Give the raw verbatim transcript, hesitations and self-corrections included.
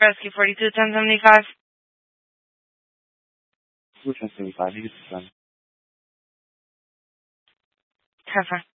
Rescue forty-two, ten seventy-five. ten seventy-five, you get the sun. Cover.